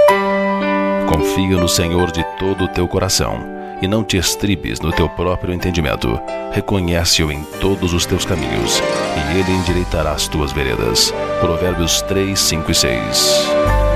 Confia no Senhor de todo o teu coração e não te estribes no teu próprio entendimento. Reconhece-o em todos os teus caminhos e ele endireitará as tuas veredas. Provérbios 3, 5 e 6.